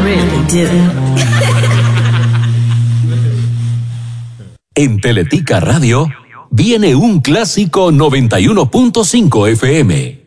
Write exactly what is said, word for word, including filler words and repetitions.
really do. En Teletica Radio viene un clásico noventa y uno punto cinco F M.